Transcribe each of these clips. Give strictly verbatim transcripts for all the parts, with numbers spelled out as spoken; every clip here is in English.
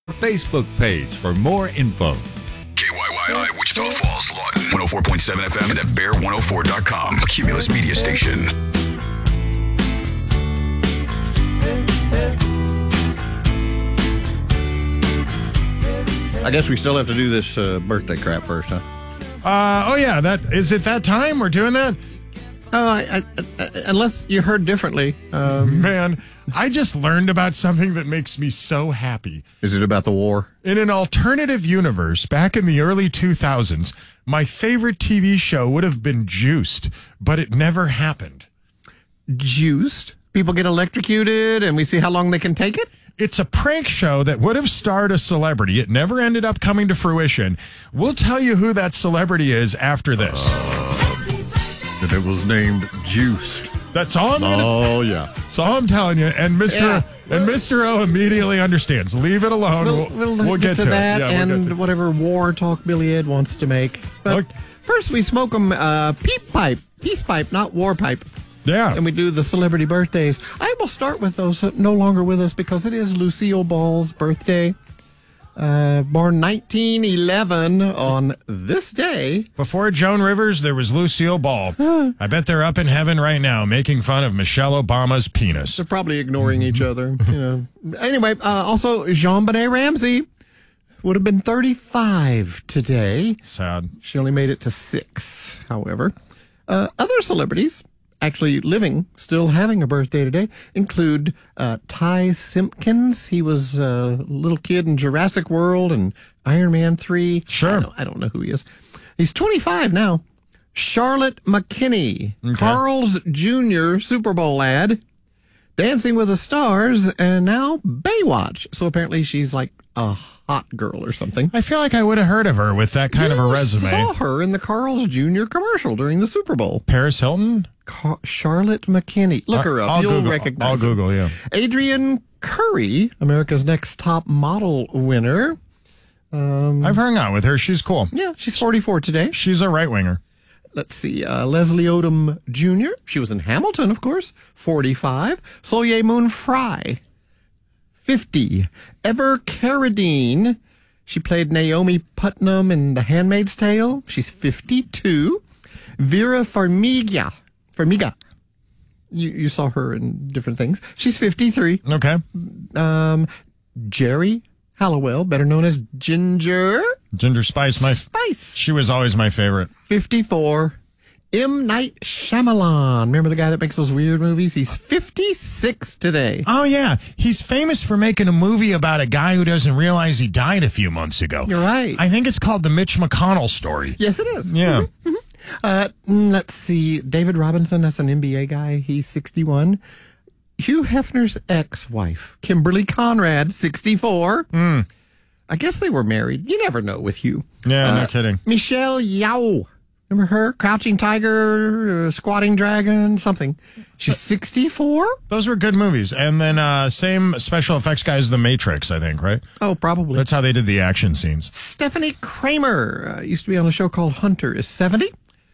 Facebook page for more info. K Y Y I, Wichita Falls, Lawton. one oh four point seven F M and at bear one oh four dot com. A Cumulus media station. I guess we still have to do this uh, birthday crap first, huh? Uh, oh, yeah. That is it that time we're doing that? Oh, I, I, I, unless you heard differently. Um, Man, I just learned about something that makes me so happy. is it about the war? In an alternative universe, back in the early two thousands, my favorite T V show would have been Juiced, but it never happened. Juiced? People get electrocuted and we see how long they can take it? It's a prank show that would have starred a celebrity. It never ended up coming to fruition. We'll tell you who that celebrity is after this. That it was named Juiced. That's all I'm gonna, Oh, yeah. That's all I'm telling you. And Mister Yeah. and Mister O immediately understands. Leave it alone. We'll, we'll, we'll get, get to, to, that it. Yeah, we'll and get to- whatever war talk Billy Ed wants to make. But Look. first we smoke them uh, peep pipe. Peace pipe, not war pipe. Yeah. And we do the celebrity birthdays. I will start with those no longer with us because it is Lucille Ball's birthday. Uh, born nineteen eleven on this day. Before Joan Rivers, there was Lucille Ball. I bet they're up in heaven right now making fun of Michelle Obama's penis. They're probably ignoring each other. You know. Anyway, uh, also JonBenet Ramsey would have been thirty-five today. Sad. She only made it to six, however. Uh, other celebrities actually living, still having a birthday today, include uh, Ty Simpkins. He was a little kid in Jurassic World and Iron Man three. Sure. I don't, I don't know who he is. He's twenty-five now. Charlotte McKinney, Okay. Carl's Junior Super Bowl ad, Dancing with the Stars, and now Baywatch. So apparently she's like a hot girl or something. I feel like I would have heard of her with that kind of a You resume. saw her in the Carl's Junior commercial during the Super Bowl. Paris Hilton? Car- Charlotte McKinney. Look her up. I'll You'll Google, recognize I'll her. Google, yeah. Adrienne Curry, America's Next Top Model winner. I've hung out with her. She's cool. Yeah, she's forty-four today. She's a right winger. Let's see. Uh, Leslie Odom Junior She was in Hamilton, of course. forty-five. Soleil Moon Frye. fifty. Ever Carradine. She played Naomi Putnam in The Handmaid's Tale. She's fifty-two. Vera Farmiga. Farmiga. You, you saw her in different things. She's fifty-three. Okay. Um, Jerry Halliwell, better known as Ginger Ginger Spice. My, Spice. she was always my favorite. fifty-four. M. Night Shyamalan. Remember the guy that makes those weird movies? He's fifty-six today. Oh, yeah. He's famous for making a movie about a guy who doesn't realize he died a few months ago. You're right. I think it's called The Mitch McConnell Story. Yes, it is. Yeah. Uh, mm, let's see. David Robinson, that's an N B A guy. He's sixty-one. Hugh Hefner's ex-wife, Kimberly Conrad, sixty-four. I guess they were married. You never know with Hugh. Yeah, Uh, no kidding. Michelle Yeoh. Remember her? Crouching Tiger, uh, Squatting Dragon, something. She's sixty-four? Those were good movies. And then uh, same special effects guy as The Matrix, I think, right? Oh, probably. That's how they did the action scenes. Stephanie Kramer uh, used to be on a show called Hunter, is seventy.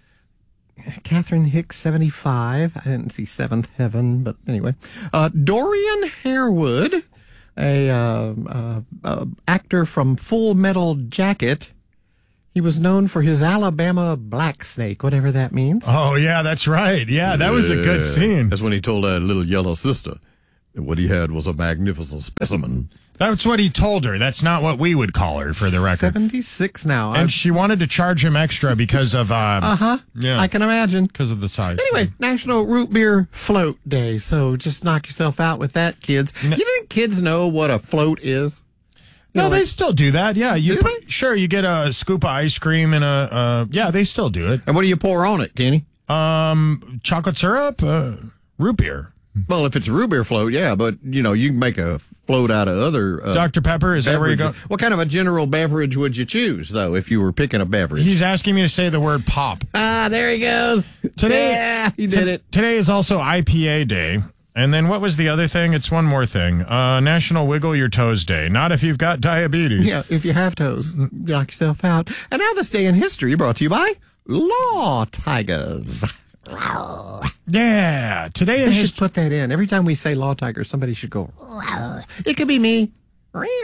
Catherine Hicks, seventy-five. I didn't see Seventh Heaven, but anyway. Uh, Dorian Harewood, a uh, uh, uh, actor from Full Metal Jacket. He was known for his Alabama black snake, whatever that means. Oh, yeah, that's right. Yeah, that was a good scene. That's when he told that little yellow sister that what he had was a magnificent specimen. That's what he told her. That's not what we would call her, for the record. seventy-six now. And she wanted to charge him extra because of, uh, Uh-huh. yeah, I can imagine. because of the size. Anyway, National Root Beer Float Day. So just knock yourself out with that, kids. You think kids know what a float is? You No, know, they like- still do that. Yeah, you Do put, they? sure you get a scoop of ice cream and a uh, yeah, they still do it. And what do you pour on it, Kenny? Um, chocolate syrup, uh, root beer, Well, if it's a root beer float, yeah, but you know you can make a float out of other uh, Doctor Pepper. Is that where you go? beverages. What kind of a general beverage would you choose, though, if you were picking a beverage? He's asking me to say the word pop. ah, there he goes. Today, yeah, he did t- it. Today is also I P A Day. And then what was the other thing? It's one more thing. Uh, National Wiggle Your Toes Day. Not if you've got diabetes. Yeah, if you have toes, knock yourself out. And now this day in history brought to you by Law Tigers. Yeah. Today in They should history. put that in. Every time we say Law Tigers, somebody should go, it could be me.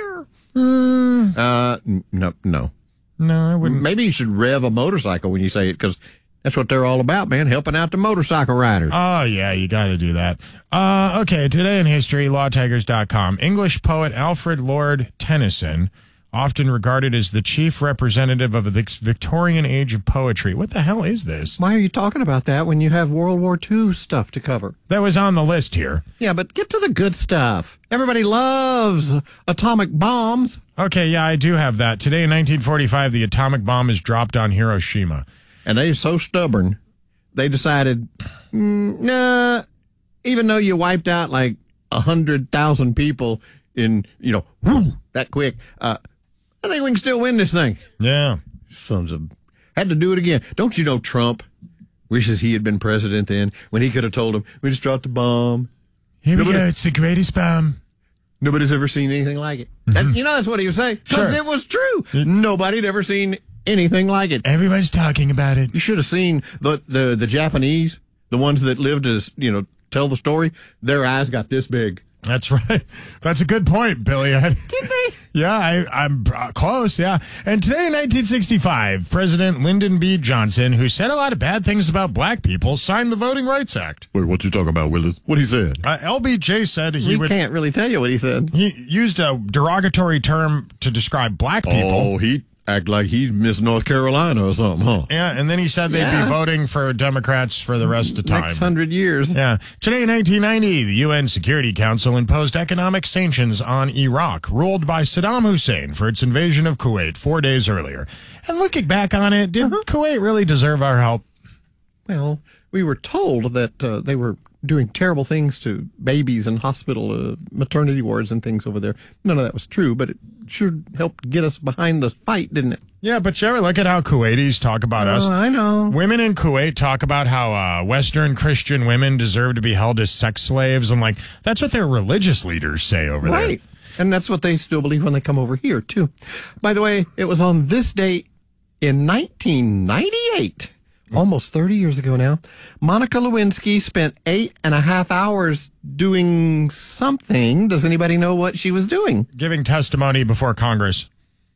Mm. Uh, n- no, no. No, I wouldn't. Maybe you should rev a motorcycle when you say it, because that's what they're all about, man, helping out the motorcycle riders. Oh, yeah, you got to do that. Uh, okay, today in history, law tigers dot com. English poet Alfred Lord Tennyson, often regarded as the chief representative of the Victorian age of poetry. What the hell is this? Why are you talking about that when you have World War Two stuff to cover? That was on the list here. Yeah, but get to the good stuff. Everybody loves atomic bombs. Okay, yeah, I do have that. Today in nineteen forty-five, the atomic bomb is dropped on Hiroshima. And they're so stubborn, they decided, mm, nah, even though you wiped out like one hundred thousand people in, you know, whoo, that quick, uh, I think we can still win this thing. Yeah. Sons of... Had to do it again. Don't you know Trump wishes he had been president then, when he could have told him, we just dropped the bomb. Here we Nobody- go. It's the greatest bomb. Nobody's ever seen anything like it. Mm-hmm. And, you know, that's what he was saying. Because Sure. it was true. Nobody had ever seen anything like it. Everyone's talking about it. You should have seen the, the, the Japanese, the ones that lived as, you know, tell the story. Their eyes got this big. That's right. That's a good point, Billy. Did they? Yeah, I, I'm uh, close, yeah. And today in nineteen sixty-five, President Lyndon B. Johnson, who said a lot of bad things about black people, signed the Voting Rights Act. Wait, what you talking about, Willis? What he said? Uh, L B J said he We would... can't really tell you what he said. He used a derogatory term to describe black people. Oh, he act like he's Miss North Carolina or something, huh? Yeah, and then he said they'd Yeah. be voting for Democrats for the rest of the time. Next hundred years. Yeah. Today in nineteen ninety, the U N Security Council imposed economic sanctions on Iraq, ruled by Saddam Hussein for its invasion of Kuwait four days earlier. And looking back on it, did Uh-huh. Kuwait really deserve our help? Well, we were told that uh, they were doing terrible things to babies in hospital uh, maternity wards and things over there. None of that was true, but it sure helped get us behind the fight, didn't it? Yeah, but you ever look at how Kuwaitis talk about us? Oh, I know. Women in Kuwait talk about how uh, Western Christian women deserve to be held as sex slaves, and like that's what their religious leaders say over there. Right. And that's what they still believe when they come over here, too. By the way, it was on this date in nineteen ninety-eight, almost thirty years ago now, Monica Lewinsky spent eight and a half hours doing something. Does anybody know what she was doing? Giving testimony before Congress.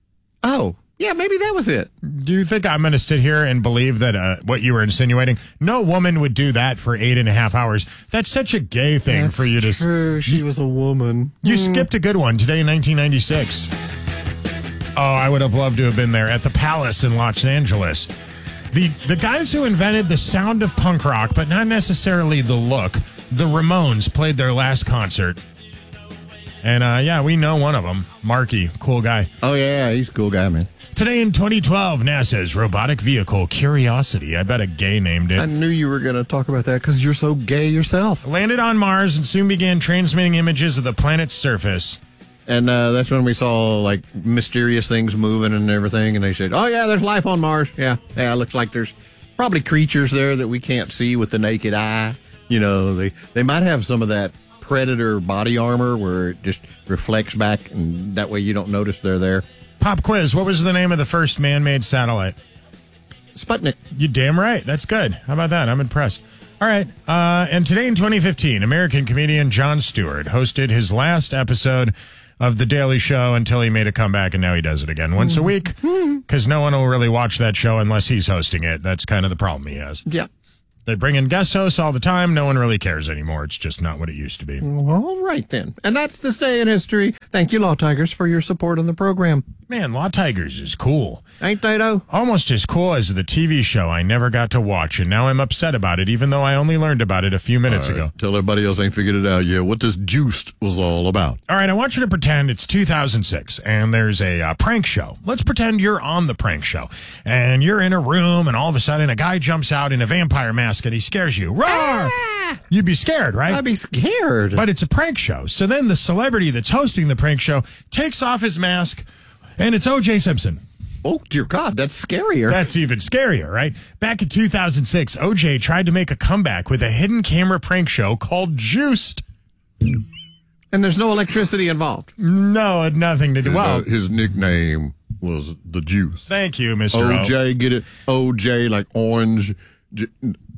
Oh, yeah, maybe that was it. Do you think I'm going to sit here and believe that uh, what you were insinuating? No woman would do that for eight and a half hours. That's such a gay thing That's for you to. s- true. She was a woman. You skipped a good one today in nineteen ninety-six. Oh, I would have loved to have been there at the Palace in Los Angeles. The the guys who invented the sound of punk rock, but not necessarily the look, the Ramones played their last concert. And uh, yeah, we know one of them, Marky, cool guy. Oh, yeah, he's a cool guy, man. Today in twenty twelve, NASA's robotic vehicle Curiosity, I bet a gay named it, I knew you were going to talk about that because you're so gay yourself. landed on Mars and soon began transmitting images of the planet's surface. And uh, that's when we saw, like, mysterious things moving and everything. And they said, oh, yeah, there's life on Mars. Yeah, yeah, it looks like there's probably creatures there that we can't see with the naked eye. You know, they, they might have some of that Predator body armor where it just reflects back, and that way you don't notice they're there. Pop quiz, what was the name of the first man-made satellite? Sputnik. You damn right. That's good. How about that? I'm impressed. All right. Uh, and today in twenty fifteen, American comedian Jon Stewart hosted his last episode of The Daily Show until he made a comeback, and now he does it again once a week because no one will really watch that show unless he's hosting it. That's kind of the problem he has. Yeah. They bring in guest hosts all the time. No one really cares anymore. It's just not what it used to be. Well, all right, then. And that's this day in history. Thank you, Law Tigers, for your support on the program. Man, Law Tigers is cool. Ain't they, though? Almost as cool as the T V show I never got to watch, and now I'm upset about it, even though I only learned about it a few minutes ago. Tell everybody else ain't figured it out yet what this Juiced was all about. All right, I want you to pretend it's two thousand six and there's a uh, prank show. Let's pretend you're on the prank show and you're in a room and all of a sudden a guy jumps out in a vampire mask and he scares you. Roar! Ah! You'd be scared, right? I'd be scared. But it's a prank show. So then the celebrity that's hosting the prank show takes off his mask and it's O J Simpson. Oh, dear God, that's scarier. That's even scarier, right? Back in two thousand six, O J tried to make a comeback with a hidden camera prank show called Juiced. And there's no electricity involved. No, it had nothing to do. Well, his nickname was the Juice. thank you, Mister O. O J, get it? O J, like orange. J-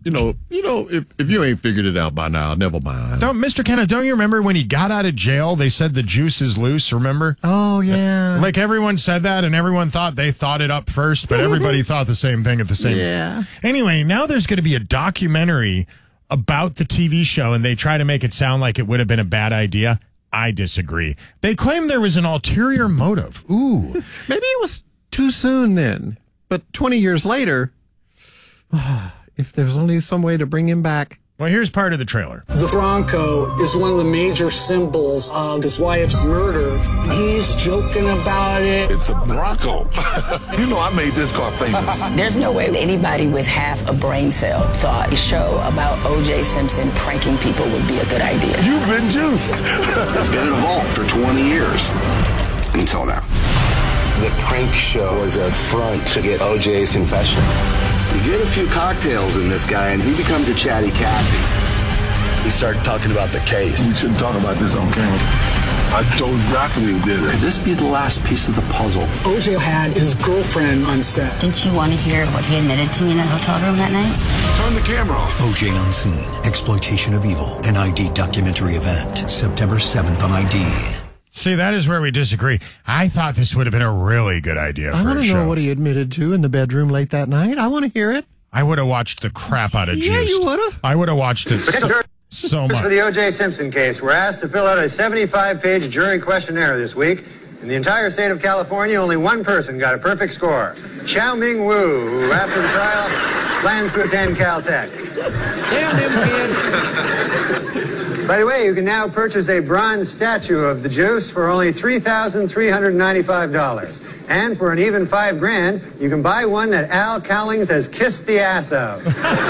you know, you know, if, if you ain't figured it out by now, never mind. Don't, Mister Kenna, don't you remember when he got out of jail, they said the juice is loose, remember? Oh, yeah. Like everyone said that and everyone thought they thought it up first, but everybody thought the same thing at the same Yeah. time. Anyway, now there's going to be a documentary about the T V show and they try to make it sound like it would have been a bad idea. I disagree. They claim there was an ulterior motive. Ooh. Maybe it was too soon then. But twenty years later, if there's only some way to bring him back. Well, here's part of the trailer. The Bronco is one of the major symbols of his wife's murder. He's joking about it. It's a Bronco. You know I made this car famous. There's no way anybody with half a brain cell thought a show about O J Simpson pranking people would be a good idea. You've been juiced. It's been in a vault for twenty years. Until now. The prank show was a front to get O J's confession. You get a few cocktails in this guy and he becomes a chatty Cathy. We start talking about the case. We shouldn't talk about this on camera. I told exactly who did it. Could this be the last piece of the puzzle? O J had his girlfriend on set. Didn't you want to hear what he admitted to me in that hotel room that night? Turn the camera off. O J Unseen, Exploitation of Evil, an I D documentary event, September seventh on I D. See, that is where we disagree. I thought this would have been a really good idea for I want a to show. know what he admitted to in the bedroom late that night. I want to hear it. I would have watched the crap out of Juiced. Yeah, you would have. I would have watched it so, so much. For the O J Simpson case, we're asked to fill out a seventy-five page jury questionnaire this week. In the entire state of California, only one person got a perfect score. Chow Ming Wu, who after the trial plans to attend Caltech. Damn them kids. By the way, you can now purchase a bronze statue of the Juice for only three thousand three hundred ninety-five dollars. And for an even five grand, you can buy one that Al Cowlings has kissed the ass of.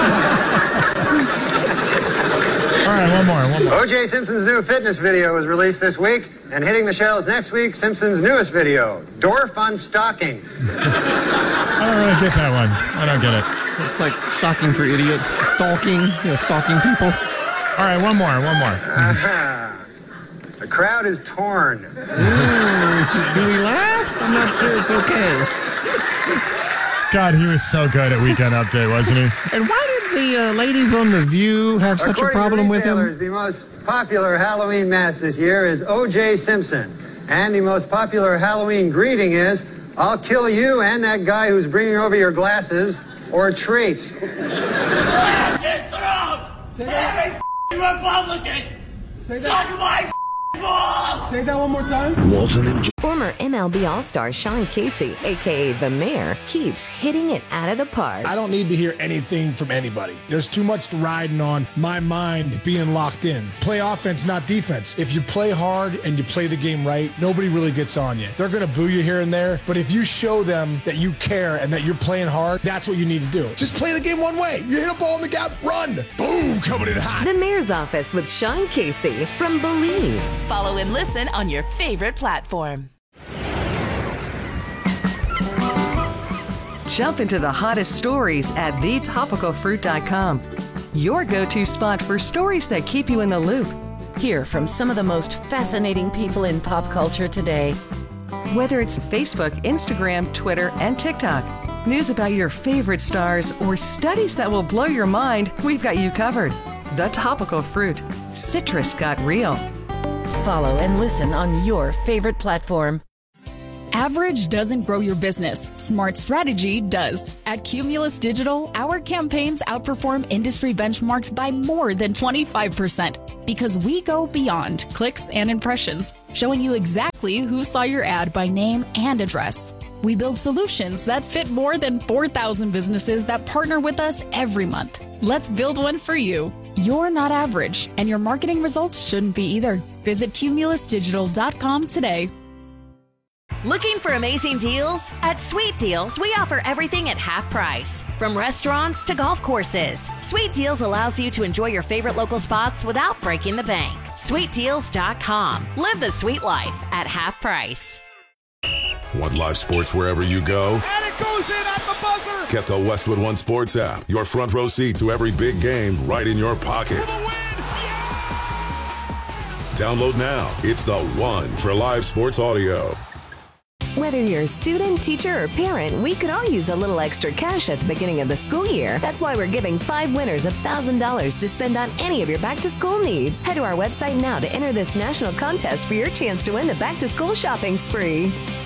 All right, one more, one more. O J Simpson's new fitness video was released this week, and hitting the shelves next week, Simpson's newest video, Dorf on Stalking. I don't really get that one. I don't get it. It's like stalking for idiots. Stalking, you know, stalking people. All right, one more, one more. Uh-huh. The crowd is torn. Ooh, do we laugh? I'm not sure it's okay. God, he was so good at Weekend Update, wasn't he? And why did the uh, ladies on The View have such According a problem to with him? retailers, the most popular Halloween mask this year is O J Simpson. And the most popular Halloween greeting is, I'll kill you and that guy who's bringing over your glasses, or treat. Slash his throat! Every Republican! Suck my balls! Say that one more time. Walton and Former M L B All-Star Sean Casey, a k a. The Mayor, keeps hitting it out of the park. I don't need to hear anything from anybody. There's too much riding on my mind being locked in. Play offense, not defense. If you play hard and you play the game right, nobody really gets on you. They're going to boo you here and there, but if you show them that you care and that you're playing hard, that's what you need to do. Just play the game one way. You hit a ball in the gap, run. Boom, coming in hot. The Mayor's Office with Sean Casey from Believe. Follow and listen on your favorite platform. Jump into the hottest stories at the topical fruit dot com. Your go-to spot for stories that keep you in the loop. Hear from some of the most fascinating people in pop culture today. Whether it's Facebook, Instagram, Twitter, and TikTok, news about your favorite stars, or studies that will blow your mind, we've got you covered. The Topical Fruit. Citrus got real. Follow and listen on your favorite platform. Average doesn't grow your business. Smart strategy does. At Cumulus Digital, our campaigns outperform industry benchmarks by more than twenty-five percent because we go beyond clicks and impressions, showing you exactly who saw your ad by name and address. We build solutions that fit more than four thousand businesses that partner with us every month. Let's build one for you. You're not average, and your marketing results shouldn't be either. Visit cumulus digital dot com today. Looking for amazing deals? At Sweet Deals, we offer everything at half price. From restaurants to golf courses, Sweet Deals allows you to enjoy your favorite local spots without breaking the bank. sweet deals dot com. Live the sweet life at half price. Want live sports wherever you go? And it goes in at the buzzer! Get the Westwood One Sports app. Your front row seat to every big game right in your pocket. Download now. It's the one for live sports audio. Whether you're a student, teacher, or parent, we could all use a little extra cash at the beginning of the school year. That's why we're giving five winners one thousand dollars to spend on any of your back-to-school needs. Head to our website now to enter this national contest for your chance to win the back-to-school shopping spree.